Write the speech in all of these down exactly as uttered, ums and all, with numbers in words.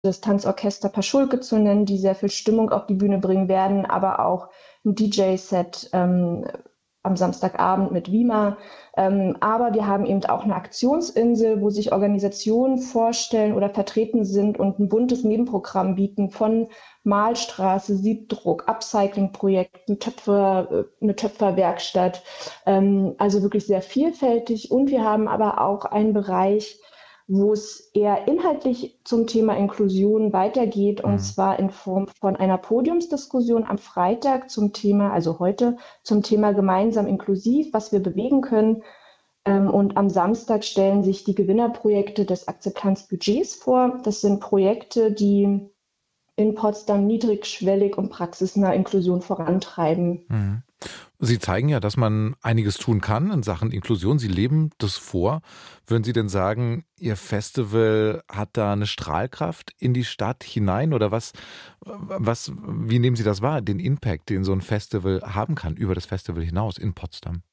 das Tanzorchester Paschulke zu nennen, die sehr viel Stimmung auf die Bühne bringen werden, aber auch ein D J-Set ähm, am Samstagabend mit Wima. Ähm, aber wir haben eben auch eine Aktionsinsel, wo sich Organisationen vorstellen oder vertreten sind und ein buntes Nebenprogramm bieten von Malstraße, Siebdruck, Upcycling-Projekten, Töpfer, äh, eine Töpferwerkstatt. Ähm, also wirklich sehr vielfältig. Und wir haben aber auch einen Bereich, wo es eher inhaltlich zum Thema Inklusion weitergeht, und Mhm. zwar in Form von einer Podiumsdiskussion am Freitag zum Thema, also heute, zum Thema gemeinsam inklusiv, was wir bewegen können. Ähm, Und am Samstag stellen sich die Gewinnerprojekte des Akzeptanzbudgets vor. Das sind Projekte, die in Potsdam niedrigschwellig und praxisnah Inklusion vorantreiben. Mhm. Sie zeigen ja, dass man einiges tun kann in Sachen Inklusion. Sie leben das vor. Würden Sie denn sagen, Ihr Festival hat da eine Strahlkraft in die Stadt hinein? Oder was, was, wie nehmen Sie das wahr, den Impact, den so ein Festival haben kann, über das Festival hinaus in Potsdam?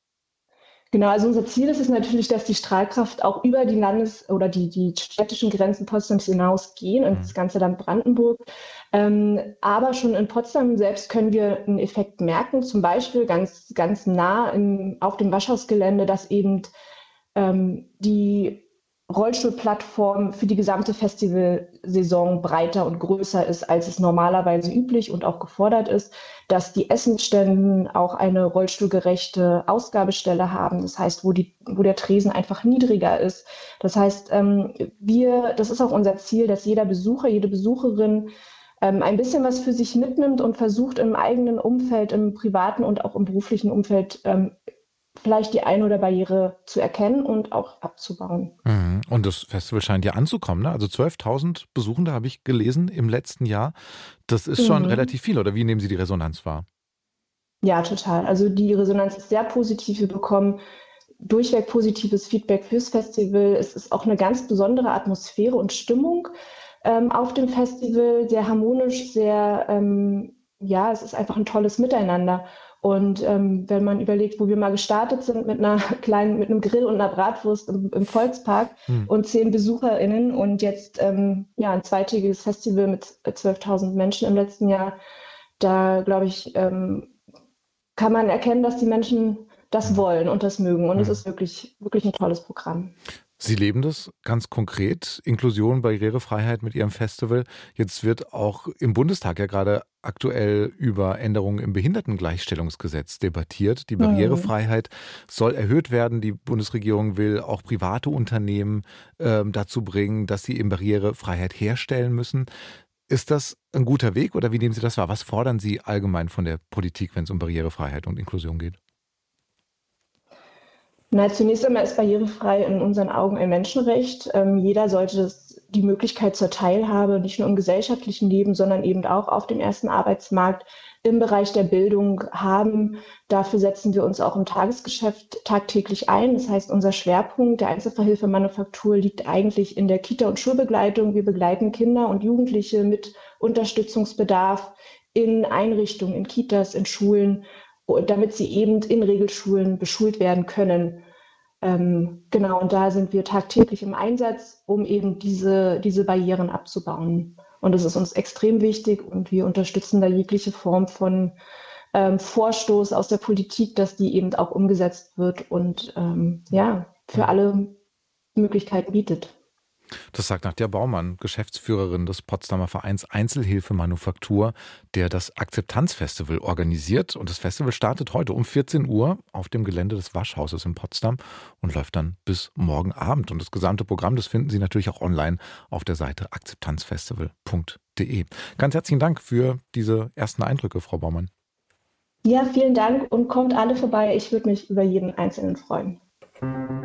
Genau, also unser Ziel ist es natürlich, dass die Strahlkraft auch über die Landes- oder die, die städtischen Grenzen Potsdams hinausgehen, ins Mhm. ganze Land Brandenburg. Ähm, aber schon in Potsdam selbst können wir einen Effekt merken, zum Beispiel ganz, ganz nah im, auf dem Waschhausgelände, dass eben ähm, die Rollstuhlplattform für die gesamte Festivalsaison breiter und größer ist, als es normalerweise üblich und auch gefordert ist, dass die Essensständen auch eine rollstuhlgerechte Ausgabestelle haben. Das heißt, wo die, wo der Tresen einfach niedriger ist. Das heißt, ähm, wir, das ist auch unser Ziel, dass jeder Besucher, jede Besucherin ähm, ein bisschen was für sich mitnimmt und versucht im eigenen Umfeld, im privaten und auch im beruflichen Umfeld ähm, vielleicht die eine oder Barriere zu erkennen und auch abzubauen. Mhm. Und das Festival scheint ja anzukommen, ne? Also zwölftausend Besuchende habe ich gelesen im letzten Jahr. Das ist schon Mhm. relativ viel, oder wie nehmen Sie die Resonanz wahr? Ja, total. Also die Resonanz ist sehr positiv. Wir bekommen durchweg positives Feedback fürs Festival. Es ist auch eine ganz besondere Atmosphäre und Stimmung ähm, auf dem Festival, sehr harmonisch, sehr, ähm, ja, es ist einfach ein tolles Miteinander. Und ähm, wenn man überlegt, wo wir mal gestartet sind mit einer kleinen, mit einem Grill und einer Bratwurst im, im Volkspark Hm. und zehn BesucherInnen und jetzt ähm, ja ein zweitägiges Festival mit zwölftausend Menschen im letzten Jahr, da glaube ich, ähm, kann man erkennen, dass die Menschen das Hm. wollen und das mögen. Und es Hm. ist wirklich, wirklich ein tolles Programm. Sie leben das ganz konkret, Inklusion, Barrierefreiheit mit Ihrem Festival. Jetzt wird auch im Bundestag ja gerade aktuell über Änderungen im Behindertengleichstellungsgesetz debattiert. Die Mhm. Barrierefreiheit soll erhöht werden. Die Bundesregierung will auch private Unternehmen ähm, dazu bringen, dass sie eben Barrierefreiheit herstellen müssen. Ist das ein guter Weg, oder wie nehmen Sie das wahr? Was fordern Sie allgemein von der Politik, wenn es um Barrierefreiheit und Inklusion geht? Na, zunächst einmal ist barrierefrei in unseren Augen ein Menschenrecht. Ähm, jeder sollte das, die Möglichkeit zur Teilhabe nicht nur im gesellschaftlichen Leben, sondern eben auch auf dem ersten Arbeitsmarkt im Bereich der Bildung haben. Dafür setzen wir uns auch im Tagesgeschäft tagtäglich ein. Das heißt, unser Schwerpunkt der Einzelfallhilfe Manufaktur liegt eigentlich in der Kita- und Schulbegleitung. Wir begleiten Kinder und Jugendliche mit Unterstützungsbedarf in Einrichtungen, in Kitas, in Schulen, damit sie eben in Regelschulen beschult werden können. Ähm, genau, und da sind wir tagtäglich im Einsatz, um eben diese, diese Barrieren abzubauen. Und das ist uns extrem wichtig, und wir unterstützen da jegliche Form von ähm, Vorstoß aus der Politik, dass die eben auch umgesetzt wird und ähm, ja, für Hm. alle Möglichkeiten bietet. Das sagt Nadja Baumann, Geschäftsführerin des Potsdamer Vereins Einzelhilfe Manufaktur, der das Akzeptanzfestival organisiert. Und das Festival startet heute um vierzehn Uhr auf dem Gelände des Waschhauses in Potsdam und läuft dann bis morgen Abend. Und das gesamte Programm, das finden Sie natürlich auch online auf der Seite akzeptanzfestival punkt de. Ganz herzlichen Dank für diese ersten Eindrücke, Frau Baumann. Ja, vielen Dank und kommt alle vorbei. Ich würde mich über jeden Einzelnen freuen.